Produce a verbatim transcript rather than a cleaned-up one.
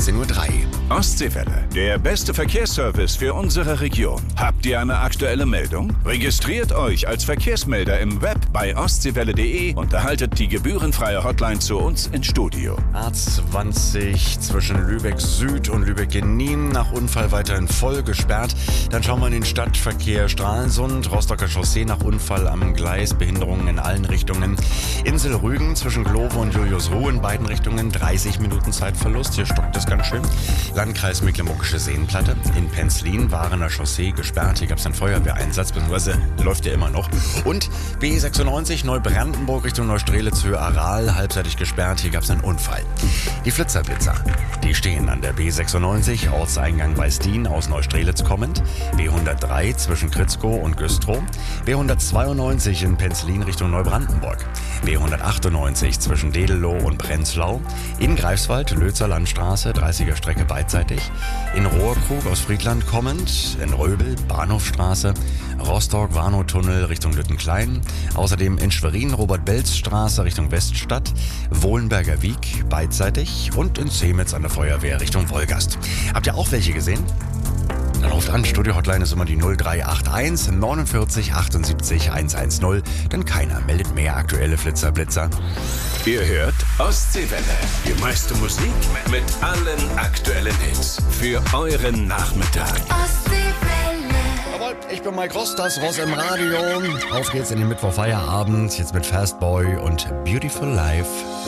achtzehn Uhr drei. Ostseewelle, der beste Verkehrsservice für unsere Region. Habt ihr eine aktuelle Meldung? Registriert euch als Verkehrsmelder im Web bei ostseewelle punkt de und erhaltet die gebührenfreie Hotline zu uns ins Studio. A zwanzig zwischen Lübeck Süd und Lübeck-Genin nach Unfall weiterhin voll gesperrt. Dann schauen wir in den Stadtverkehr Stralsund, Rostocker Chaussee nach Unfall am Gleis, Behinderungen in allen Richtungen. Insel Rügen zwischen Glove und Juliusruh in beiden Richtungen, dreißig Minuten Zeitverlust, hier stockt es ganz schön. Landkreis Mecklenburgische Seenplatte, in Penzlin Warener Chaussee gesperrt, hier gab es einen Feuerwehreinsatz, beziehungsweise läuft ja immer noch. Und B sechsundneunzig Neubrandenburg Richtung Neustrelitz Höhe Aral, halbseitig gesperrt, hier gab es einen Unfall. Die Flitzerblitzer, die stehen an der B sechsundneunzig, Ortseingang Weißdien aus Neustrelitz kommend, B hundertdrei zwischen Kritzkow und Güstrow, B hundertzweiundneunzig in Penzlin Richtung Neubrandenburg, B hundertachtundneunzig zwischen Dedelow und Prenzlau, in Greifswald Lötzer Landstraße, dreißiger Strecke beidseitig, in Rohrkrug aus Friedland kommend, in Röbel Bahnhofstraße, Rostock Warnow-Tunnel Richtung Lüttenklein, außerdem in Schwerin Robert-Belz-Straße Richtung Weststadt, Wohlenberger Wiek beidseitig und in Semitz an der Feuerwehr Richtung Wolgast. Habt ihr auch welche gesehen? Dann ruft an, Studio-Hotline ist immer die null drei acht eins neunundvierzig achtundsiebzig hundertzehn, denn keiner meldet mehr aktuelle Flitzerblitzer. Ihr hört Ostseewelle, die meiste Musik mit allen aktuellen Hits für euren Nachmittag. Ostseewelle. Jawohl, ich bin Mike Ross, das Ross im Radio. Auf geht's in den Mittwoch Feierabend, jetzt mit Fastboy und Beautiful Life.